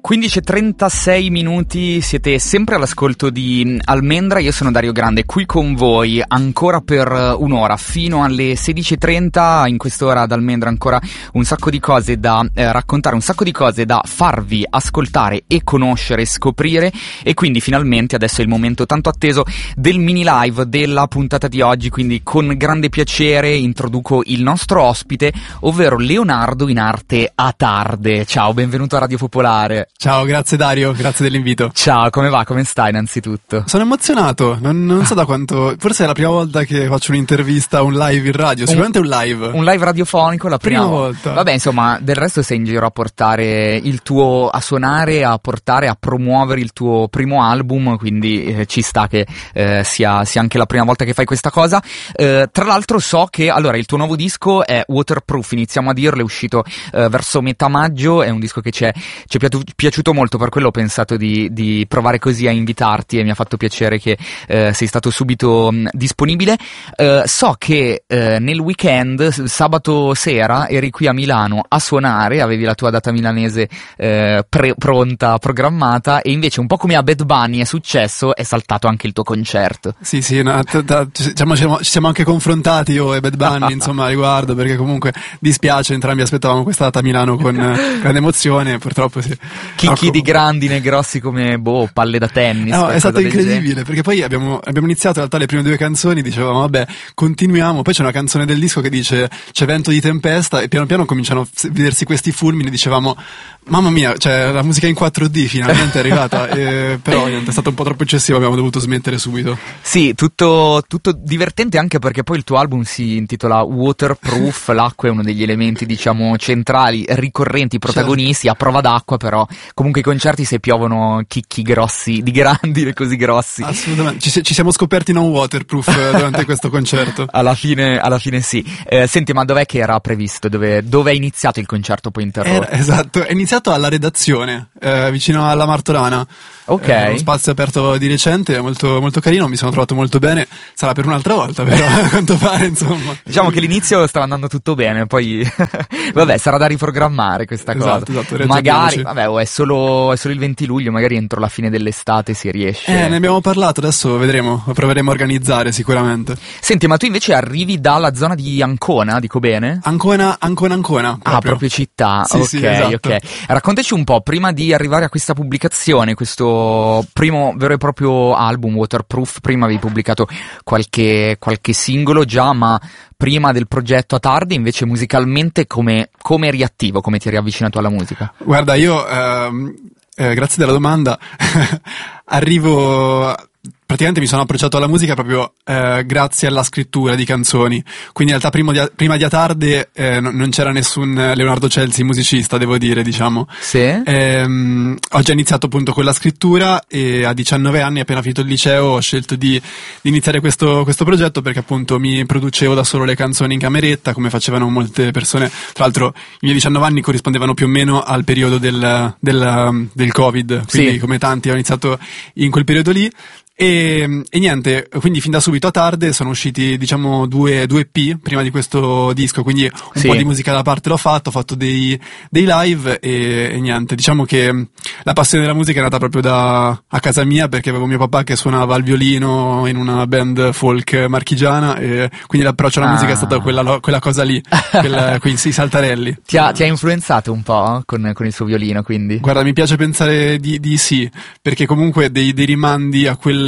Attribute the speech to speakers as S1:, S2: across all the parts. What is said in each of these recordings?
S1: 15:36 minuti, siete sempre all'ascolto di Almendra, io sono Dario Grande, qui con voi ancora per un'ora, fino alle 16:30, in quest'ora ad Almendra ancora un sacco di cose da raccontare, un sacco di cose da farvi ascoltare e conoscere, scoprire, e quindi finalmente adesso è il momento tanto atteso del mini live della puntata di oggi, quindi con grande piacere introduco il nostro ospite, ovvero Leonardo in arte Atarde. Ciao, benvenuto a Radio Popolare.
S2: Ciao, grazie Dario, grazie dell'invito.
S1: Ciao, come va? Come stai innanzitutto?
S2: Sono emozionato, non so da quanto, forse è la prima volta che faccio un'intervista, un live in radio, sicuramente un live.
S1: Un live radiofonico, la prima
S2: volta.
S1: Vabbè, insomma, del resto sei in giro a portare il tuo, a suonare, a portare, a promuovere il tuo primo album, quindi ci sta che sia anche la prima volta che fai questa cosa. Tra l'altro so che, allora, il tuo nuovo disco è Waterproof, iniziamo a dirlo, è uscito verso metà maggio, è un disco che ci è piaciuto molto, per quello ho pensato di provare così a invitarti e mi ha fatto piacere che sei stato subito disponibile. So che nel weekend, sabato sera, eri qui a Milano a suonare, avevi la tua data milanese pronta, programmata, e invece un po' come a Bad Bunny è successo, è saltato anche il tuo concerto.
S2: Sì, no, ci siamo anche confrontati io e Bad Bunny, insomma, a riguardo, perché comunque dispiace, entrambi aspettavamo questa data a Milano con grande emozione, purtroppo sì.
S1: Chicchi di grandine grossi come palle da tennis.
S2: No, è stato incredibile, perché poi abbiamo iniziato in realtà le prime due canzoni, dicevamo vabbè, continuiamo, poi c'è una canzone del disco che dice c'è vento di tempesta, e piano piano cominciano a vedersi questi fulmini, dicevamo mamma mia, cioè la musica in 4D finalmente è arrivata, però niente, è stato un po' troppo eccessivo, abbiamo dovuto smettere subito.
S1: Sì, tutto divertente, anche perché poi il tuo album si intitola Waterproof, l'acqua è uno degli elementi, diciamo, centrali, ricorrenti, protagonisti, certo. A prova d'acqua, però comunque i concerti, se piovono chicchi grossi, di grandine così grossi.
S2: Assolutamente, ci siamo scoperti non waterproof durante questo concerto.
S1: Alla fine sì. Senti, ma dov'è che era previsto? Dove è iniziato il concerto poi interrotto?
S2: Esatto, è iniziato alla redazione, vicino alla Martorana.
S1: Ok.
S2: Uno spazio aperto di recente, molto, molto carino, mi sono trovato molto bene, sarà per un'altra volta però, a quanto pare, insomma.
S1: Diciamo che l'inizio stava andando tutto bene, poi vabbè, sarà da riprogrammare questa cosa.
S2: Esatto,
S1: magari, vabbè, è solo il 20 luglio, magari entro la fine dell'estate si riesce.
S2: Ne abbiamo parlato, adesso vedremo, proveremo a organizzare sicuramente.
S1: Senti, ma tu invece arrivi dalla zona di Ancona, dico bene?
S2: Ancona.
S1: Proprio città,
S2: sì,
S1: ok,
S2: sì, esatto.
S1: Ok. Raccontaci un po', prima di arrivare a questa pubblicazione, questo primo vero e proprio album, Waterproof, prima avevi pubblicato qualche singolo già, ma prima del progetto Atarde invece musicalmente come eri attivo, come ti eri avvicinato alla musica?
S2: Guarda, io, grazie della domanda, praticamente mi sono approcciato alla musica proprio grazie alla scrittura di canzoni, quindi in realtà prima di Atarde non c'era nessun Leonardo Celsi musicista, devo dire, diciamo.
S1: Sì.
S2: Ho già iniziato appunto con la scrittura, e a 19 anni, appena finito il liceo, ho scelto di iniziare questo progetto, perché appunto mi producevo da solo le canzoni in cameretta, come facevano molte persone. Tra l'altro i miei 19 anni corrispondevano più o meno al periodo del Covid, quindi sì, come tanti ho iniziato in quel periodo lì. E niente, quindi fin da subito a Tarde sono usciti, diciamo, due EP prima di questo disco, quindi un po' di musica da parte l'ho fatto, ho fatto dei live e niente, diciamo che la passione della musica è nata proprio a casa mia, perché avevo mio papà che suonava il violino in una band folk marchigiana, e quindi l'approccio alla musica è stata quella cosa lì, quei saltarelli. Ti ha influenzato un po' con il suo violino, quindi? Guarda, mi piace pensare di sì, perché comunque dei rimandi a quel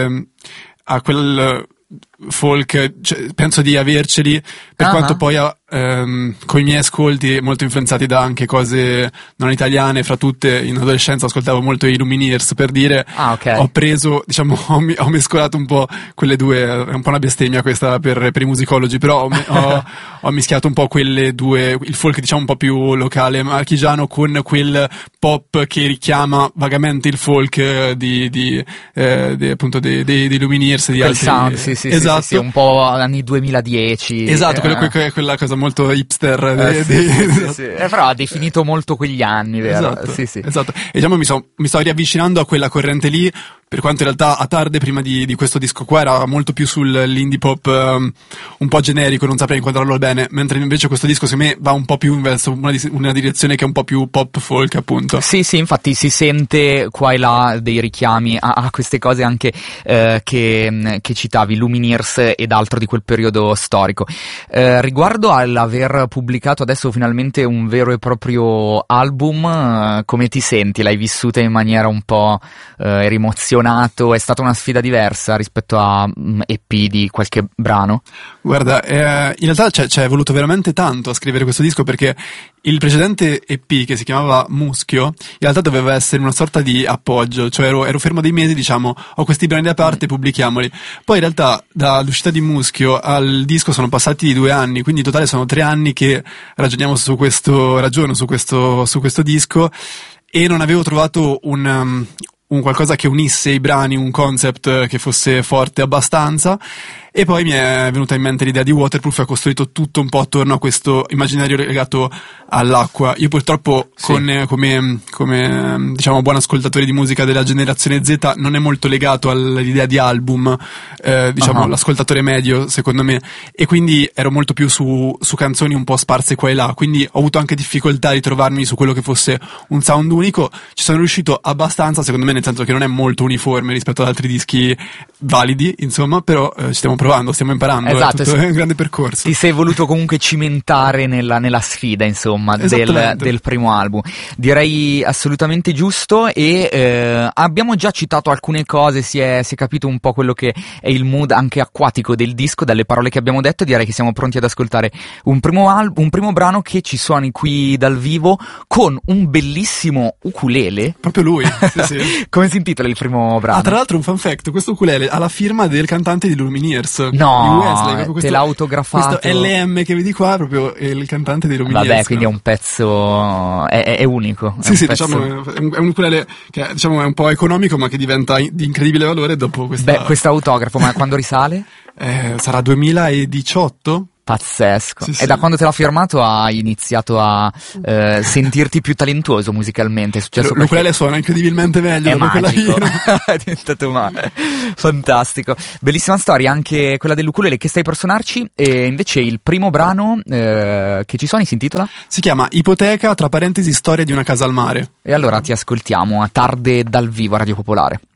S2: folk, cioè, penso di averceli, per quanto poi con i miei ascolti molto influenzati da anche cose non italiane. Fra tutte, in adolescenza ascoltavo molto i Lumineers, per dire.
S1: Okay.
S2: Ho preso, diciamo, ho mescolato un po' quelle due, è un po' una bestemmia questa per i musicologi, però ho mischiato un po' quelle due, il folk diciamo un po' più locale marchigiano con quel pop che richiama vagamente il folk appunto dei Lumineers, di
S1: quel
S2: altri
S1: sound, sì,
S2: esatto.
S1: Sì, un po' anni 2010.
S2: Esatto, quella cosa molto hipster.
S1: Sì. Però ha definito molto quegli anni, vero?
S2: Esatto,
S1: sì.
S2: Esatto. E diciamo mi sto riavvicinando a quella corrente lì, per quanto in realtà a tarde prima di questo disco qua era molto più sull'indie pop un po' generico, non saprei inquadrarlo bene, mentre invece questo disco secondo me va un po' più verso una direzione che è un po' più pop folk, appunto.
S1: Sì, infatti si sente qua e là dei richiami a queste cose anche che citavi, Lumineers ed altro di quel periodo storico. Riguardo all'aver pubblicato adesso finalmente un vero e proprio album, come ti senti? L'hai vissuta in maniera un po' eri emozionato? È stata una sfida diversa rispetto a EP di qualche brano?
S2: Guarda, in realtà c'è voluto veramente tanto a scrivere questo disco, perché il precedente EP, che si chiamava Muschio, in realtà doveva essere una sorta di appoggio, cioè ero fermo dei mesi, diciamo, ho questi brani da parte, pubblichiamoli. Poi in realtà dall'uscita di Muschio al disco sono passati 2 anni, quindi in totale sono 3 anni che ragiono su questo disco, e non avevo trovato un qualcosa che unisse i brani, un concept che fosse forte abbastanza. E poi mi è venuta in mente l'idea di Waterproof e ho costruito tutto un po' attorno a questo immaginario legato all'acqua. Io purtroppo come diciamo buon ascoltatore di musica della generazione Z non è molto legato all'idea di album, diciamo l'ascoltatore medio secondo me, e quindi ero molto più su canzoni un po' sparse qua e là, quindi ho avuto anche difficoltà a ritrovarmi su quello che fosse un sound unico. Ci sono riuscito abbastanza, secondo me, nel senso che non è molto uniforme rispetto ad altri dischi validi, insomma, però ci stiamo provando, stiamo imparando,
S1: esatto,
S2: è un grande percorso.
S1: Ti sei voluto comunque cimentare nella sfida, insomma, del primo album. Direi assolutamente giusto, e abbiamo già citato alcune cose, si è capito un po' quello che è il mood anche acquatico del disco dalle parole che abbiamo detto. Direi che siamo pronti ad ascoltare un primo brano che ci suoni qui dal vivo con un bellissimo ukulele.
S2: Proprio lui, sì.
S1: Come si intitola il primo brano?
S2: Tra l'altro un fun fact, questo ukulele ha la firma del cantante di Lumineers.
S1: No,
S2: di Wesley,
S1: te l'ha autografato.
S2: Questo LM che vedi qua è proprio il cantante di Lumineers.
S1: Vabbè, quindi è un pezzo, è unico.
S2: Sì, diciamo, è un ukulele che diciamo è un po' economico, ma che diventa di incredibile valore dopo
S1: questo autografo. Ma quando risale?
S2: Sarà 2018?
S1: Pazzesco.
S2: Sì.
S1: E da quando te l'ha firmato hai iniziato a sentirti più talentuoso musicalmente? È successo
S2: l'ukulele suona incredibilmente meglio.
S1: È magico. È diventato male. Fantastico. Bellissima storia anche quella dell'ukulele che stai per suonarci. E invece il primo brano che ci suoni si intitola?
S2: Si chiama Ipoteca, tra parentesi, storia di una casa al mare.
S1: E allora ti ascoltiamo a tarde dal vivo a Radio Popolare.